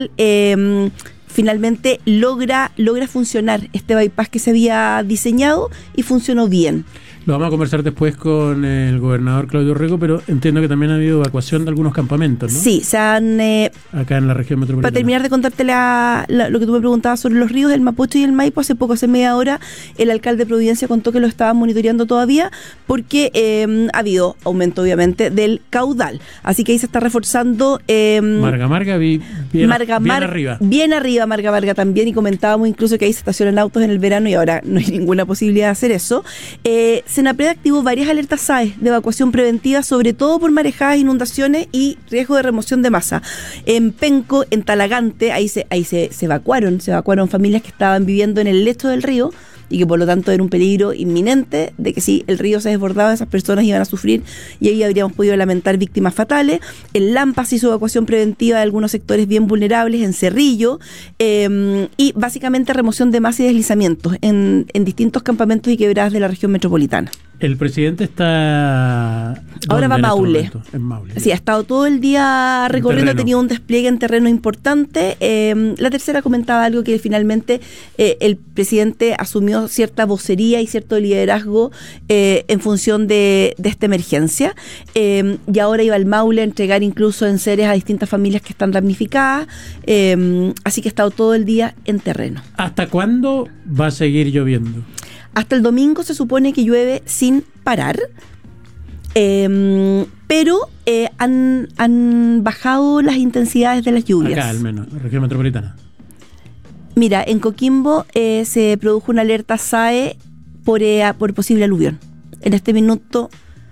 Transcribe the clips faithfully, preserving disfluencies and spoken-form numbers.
eh, finalmente logra, logra funcionar este bypass que se había diseñado y funcionó bien. Lo vamos a conversar después con el gobernador Claudio Orrego, pero entiendo que también ha habido evacuación de algunos campamentos, ¿no? Sí, se han... Eh, acá en la región metropolitana. Para terminar de contarte la, la, lo que tú me preguntabas sobre los ríos, el Mapocho y el Maipo, hace poco, hace media hora, el alcalde de Providencia contó que lo estaban monitoreando todavía porque eh, ha habido aumento, obviamente, del caudal. Así que ahí se está reforzando... Eh, Marga Marga, vi, bien, Marga, bien Mar, arriba. Bien arriba, Marga Marga también, y comentábamos incluso que ahí se estacionan autos en el verano y ahora no hay ninguna posibilidad de hacer eso. Eh, Senapred activó varias alertas S A E de evacuación preventiva, sobre todo por marejadas, inundaciones y riesgo de remoción de masa. En Penco, en Talagante, ahí se ahí se, se evacuaron, se evacuaron familias que estaban viviendo en el lecho del río y que por lo tanto era un peligro inminente de que si el río se desbordaba, esas personas iban a sufrir y ahí habríamos podido lamentar víctimas fatales. En Lampa se hizo evacuación preventiva de algunos sectores bien vulnerables, en Cerrillo, eh, y básicamente remoción de masa y deslizamientos en, en distintos campamentos y quebradas de la región metropolitana. El presidente está... Ahora va a Maule. Este en Maule. Sí, ha estado todo el día recorriendo, ha tenido un despliegue en terreno importante. Eh, la tercera comentaba algo que finalmente eh, el presidente asumió cierta vocería y cierto liderazgo eh, en función de, de esta emergencia. Eh, y ahora iba al Maule a entregar incluso enseres a distintas familias que están damnificadas. Eh, así que ha estado todo el día en terreno. ¿Hasta cuándo va a seguir lloviendo? Hasta el domingo se supone que llueve sin parar, eh, pero eh, han, han bajado las intensidades de las lluvias. Acá al menos, en la región metropolitana. Mira, en Coquimbo eh, se produjo una alerta S A E por, eh, por posible aluvión. En este minuto,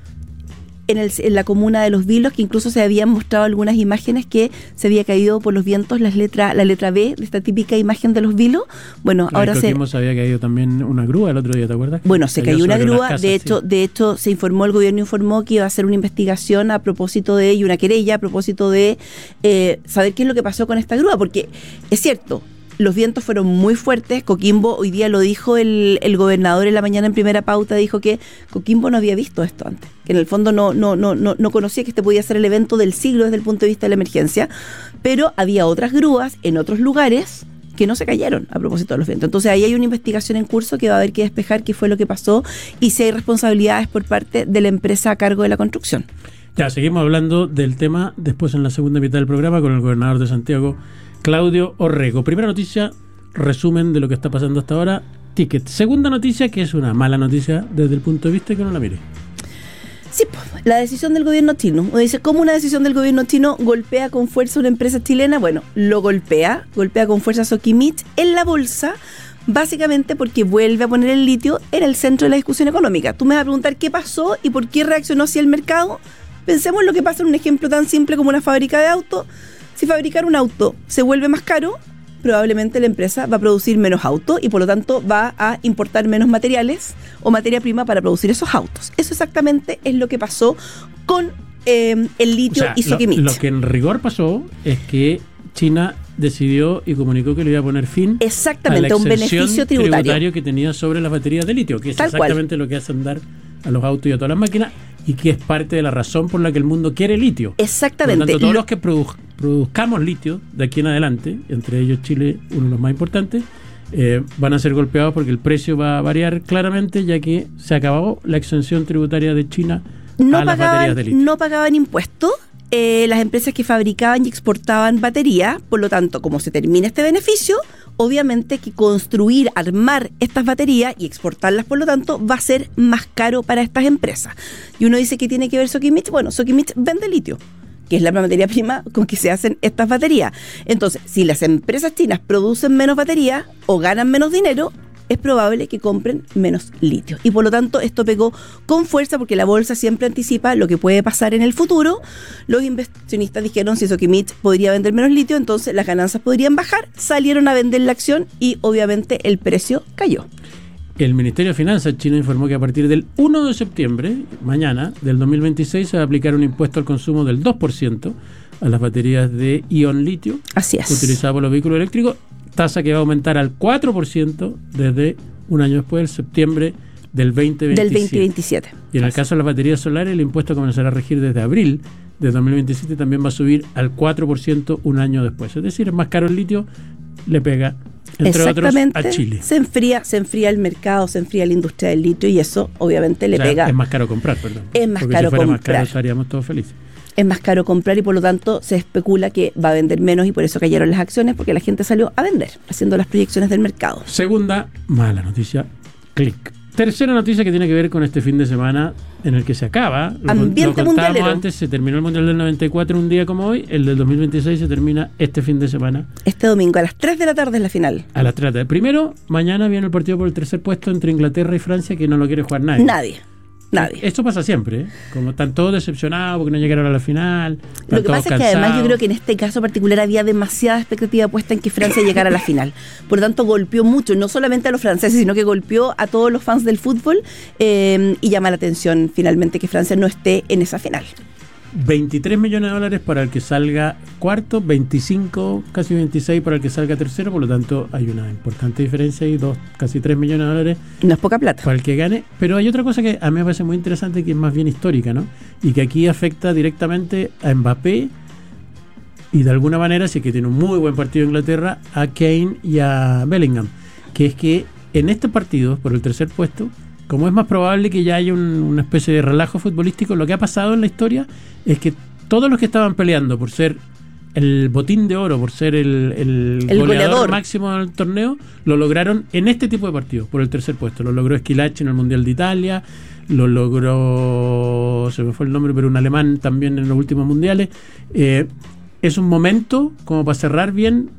en, el, en la comuna de Los Vilos, que incluso se habían mostrado algunas imágenes que se había caído por los vientos las letra, la letra B de esta típica imagen de Los Vilos. Bueno, Claro, ahora en Coquimbo se... se había caído también una grúa el otro día, ¿te acuerdas? Bueno, se cayó una grúa, casas, de hecho, sí. de hecho se informó, el gobierno informó que iba a hacer una investigación a propósito de, y una querella a propósito de eh, saber qué es lo que pasó con esta grúa, porque es cierto, los vientos fueron muy fuertes. Coquimbo, hoy día lo dijo el, el gobernador en la mañana en primera pauta, dijo que Coquimbo no había visto esto antes, que en el fondo no, no, no, no, no conocía que este podía ser el evento del siglo desde el punto de vista de la emergencia, pero había otras grúas en otros lugares que no se cayeron a propósito de los vientos. Entonces ahí hay una investigación en curso que va a haber que despejar qué fue lo que pasó y si hay responsabilidades por parte de la empresa a cargo de la construcción. Ya, seguimos hablando del tema después en la segunda mitad del programa con el gobernador de Santiago, Claudio Orrego. Primera noticia, resumen de lo que está pasando hasta ahora, ticket. Segunda noticia, que es una mala noticia desde el punto de vista que no la mire. Sí, pues, la decisión del gobierno chino. Uno dice, ¿cómo una decisión del gobierno chino golpea con fuerza una empresa chilena? Bueno, lo golpea, golpea con fuerza Sokimich en la bolsa, básicamente porque vuelve a poner el litio en el centro de la discusión económica. Tú me vas a preguntar qué pasó y por qué reaccionó así el mercado. Pensemos en lo que pasa en un ejemplo tan simple como una fábrica de autos. Si fabricar un auto se vuelve más caro, probablemente la empresa va a producir menos autos y por lo tanto va a importar menos materiales o materia prima para producir esos autos. Eso exactamente es lo que pasó con eh, el litio, o sea, y Sokimich. Lo, lo que en rigor pasó es que China decidió y comunicó que le iba a poner fin exactamente, a la un beneficio tributario. tributario que tenía sobre las baterías de litio, que es Tal exactamente cual. lo que hace andar a los autos y a todas las máquinas y que es parte de la razón por la que el mundo quiere litio. Exactamente. Por lo tanto, todos lo... los que produ- produzcamos litio de aquí en adelante, entre ellos Chile, uno de los más importantes, eh, van a ser golpeados porque el precio va a variar claramente, ya que se acabó la exención tributaria de China no a las pagaban, baterías de litio. No pagaban impuestos eh, las empresas que fabricaban y exportaban baterías, por lo tanto, como se termina este beneficio, obviamente que construir, armar estas baterías y exportarlas, por lo tanto, va a ser más caro para estas empresas. Y uno dice, ¿qué tiene que ver Sokimich? Bueno, Sokimich vende litio, que es la materia prima con que se hacen estas baterías. Entonces, si las empresas chinas producen menos baterías o ganan menos dinero, es probable que compren menos litio. Y por lo tanto, esto pegó con fuerza porque la bolsa siempre anticipa lo que puede pasar en el futuro. Los inversionistas dijeron, si Sokimich podría vender menos litio, entonces las ganancias podrían bajar. Salieron a vender la acción y obviamente el precio cayó. El Ministerio de Finanzas chino informó que a partir del uno de septiembre, mañana, del dos mil veintiséis, se va a aplicar un impuesto al consumo del dos por ciento a las baterías de ion litio. Así es. Utilizadas por los vehículos eléctricos, tasa que va a aumentar al cuatro por ciento desde un año después, del septiembre del veinte veintisiete. Del veinte veintisiete. Y en el caso de las baterías solares, el impuesto comenzará a regir desde abril de dos mil veintisiete también va a subir al cuatro por ciento un año después. Es decir, es más caro el litio, le pega, entre otros, a Chile. Se enfría, se enfría el mercado, se enfría la industria del litio y eso obviamente le o sea, pega. Es más caro comprar, perdón. Es más Porque caro si fuera comprar. más caro estaríamos todos felices. Es más caro comprar y por lo tanto se especula que va a vender menos y por eso cayeron las acciones, porque la gente salió a vender, haciendo las proyecciones del mercado. Segunda, mala noticia, clic. Tercera noticia que tiene que ver con este fin de semana en el que se acaba. Lo, Ambiente lo contábamos mundialero. antes, se terminó el Mundial del noventa y cuatro un día como hoy, el del dos mil veintiséis se termina este fin de semana. Este domingo a las tres de la tarde es la final. A las tres de la tarde. Primero, mañana viene el partido por el tercer puesto entre Inglaterra y Francia, que no lo quiere jugar nadie. Nadie. Nadie. Esto pasa siempre, ¿eh? Como están todos decepcionados porque no llegaron a la final. Lo que pasa es que cansados. además yo creo que en este caso particular había demasiada expectativa puesta en que Francia llegara a la final. Por lo tanto, golpeó mucho, no solamente a los franceses, sino que golpeó a todos los fans del fútbol eh, y llama la atención finalmente que Francia no esté en esa final. veintitrés millones de dólares para el que salga cuarto, veinticinco, casi veintiséis para el que salga tercero, por lo tanto hay una importante diferencia y dos, casi tres millones de dólares No es poca plata. para el que gane. Pero hay otra cosa que a mí me parece muy interesante, que es más bien histórica, ¿no? Y que aquí afecta directamente a Mbappé y de alguna manera, sí que tiene un muy buen partido Inglaterra, a Kane y a Bellingham, que es que en este partido, por el tercer puesto, como es más probable que ya haya un, una especie de relajo futbolístico, lo que ha pasado en la historia es que todos los que estaban peleando por ser el botín de oro, por ser el, el, El goleador, goleador máximo del torneo, lo lograron en este tipo de partidos, por el tercer puesto. Lo logró Schillaci en el Mundial de Italia, lo logró, se me fue el nombre, pero un alemán también en los últimos mundiales. Eh, es un momento como para cerrar bien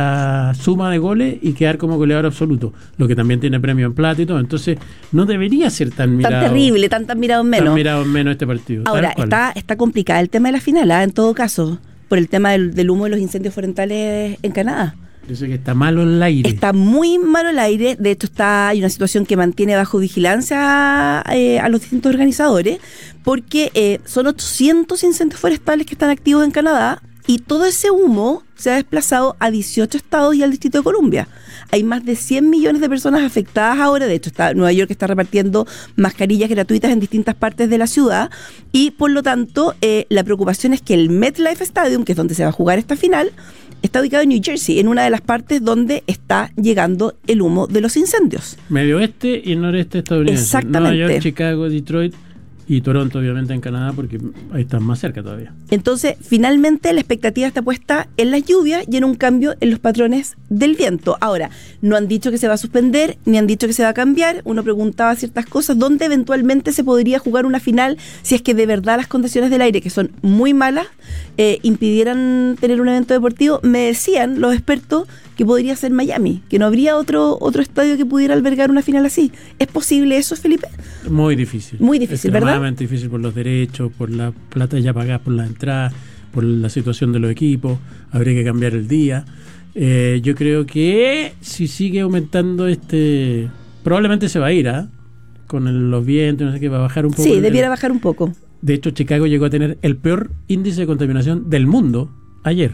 la suma de goles y quedar como goleador absoluto, lo que también tiene premio en plata y todo. Entonces no debería ser tan mirado, Tan terrible, tan, tan mirado en menos. tan mirado en menos este partido. Ahora, está, está complicada el tema de la final, ¿eh? En todo caso, por el tema del, del humo de los incendios forestales en Canadá. Dice que está malo el aire. Está muy malo el aire, de hecho está hay una situación que mantiene bajo vigilancia eh, a los distintos organizadores, porque eh, son ochocientos incendios forestales que están activos en Canadá y todo ese humo se ha desplazado a dieciocho estados y al Distrito de Columbia. Hay más de cien millones de personas afectadas ahora, de hecho está Nueva York está repartiendo mascarillas gratuitas en distintas partes de la ciudad y por lo tanto eh, la preocupación es que el MetLife Stadium, que es donde se va a jugar esta final, está ubicado en New Jersey, en una de las partes donde está llegando el humo de los incendios. Medio oeste y noreste estadounidense. Exactamente. Nueva York, Chicago, Detroit y Toronto, obviamente, en Canadá, porque ahí están más cerca todavía. Entonces, finalmente, la expectativa está puesta en las lluvias y en un cambio en los patrones del viento. Ahora, no han dicho que se va a suspender, ni han dicho que se va a cambiar. Uno preguntaba ciertas cosas, ¿dónde eventualmente se podría jugar una final si es que de verdad las condiciones del aire, que son muy malas, eh, impidieran tener un evento deportivo? Me decían los expertos que podría ser Miami, que no habría otro otro estadio que pudiera albergar una final así. ¿Es posible eso, Felipe? Muy difícil. Muy difícil, ¿verdad? Extremadamente difícil por los derechos, por la plata ya pagada por la entrada, por la situación de los equipos. Habría que cambiar el día. Eh, yo creo que si sigue aumentando este... Probablemente se va a ir, ¿ah? ¿eh? Con el, los vientos, no sé qué, va a bajar un poco. Sí, el, debiera bajar un poco. De hecho, Chicago llegó a tener el peor índice de contaminación del mundo ayer.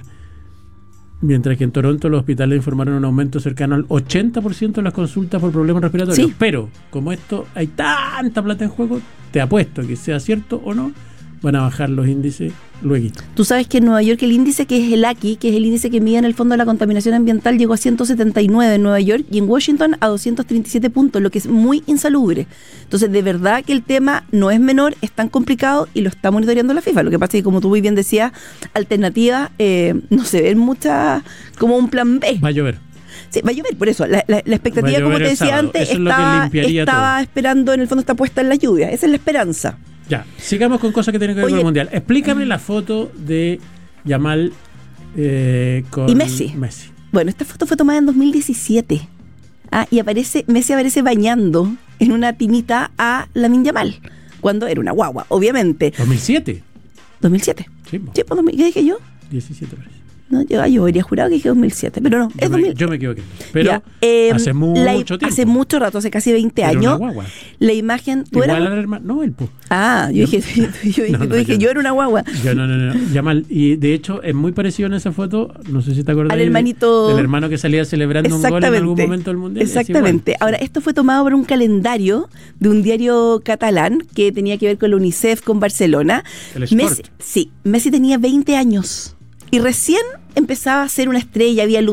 Mientras que en Toronto los hospitales informaron un aumento cercano al ochenta por ciento de las consultas por problemas respiratorios. Sí. Pero, como esto hay tanta plata en juego, te apuesto que sea cierto o no, van a bajar los índices luego. Tú sabes que en Nueva York el índice que es el A Q I, que es el índice que mide en el fondo de la contaminación ambiental, llegó a ciento setenta y nueve en Nueva York y en Washington a doscientos treinta y siete puntos, lo que es muy insalubre. Entonces, de verdad que el tema no es menor, es tan complicado y lo está monitoreando la FIFA. Lo que pasa es que, como tú muy bien decías, alternativas eh, no se ven muchas como un plan B. Va a llover. Sí, va a llover, por eso. La, la, la expectativa, como te decía sábado. antes, Eso estaba, es lo que estaba esperando, en el fondo está puesta en la lluvia. Esa es la esperanza. Ya, sigamos con cosas que tienen que ver Oye, con el Mundial. Explícame la foto de Yamal eh, con y Messi. Messi. Bueno, esta foto fue tomada en dos mil diecisiete. Ah, y aparece, Messi aparece bañando en una tinita a Lamine Yamal, cuando era una guagua, obviamente. ¿dos mil siete? ¿dos mil siete? Sí, po. Sí, pues, ¿qué dije yo? diecisiete parece. No, yo, yo habría jurado que dije dos mil siete, pero no, Yo, es me, dos mil. yo me equivoqué. Pero Ya, eh, hace mucho la- tiempo. Hace mucho rato, hace casi veinte Era una años. guagua. La imagen. ¿Tú Igual eras? al hermano. No, el pu. Ah, yo dije, yo, yo dije, No, no, tú dije, yo yo no. era una guagua. Yo no, no, no, no. Ya mal. Y de hecho es muy parecido en esa foto, no sé si te acuerdas. Al de- hermanito- Del hermano que salía celebrando un gol en algún momento del Mundial. es Exactamente. igual. Ahora, esto fue tomado por un calendario de un diario catalán que tenía que ver con la UNICEF, con Barcelona. El Messi, Sport. sí, Messi tenía veinte años y recién empezaba a ser una estrella, había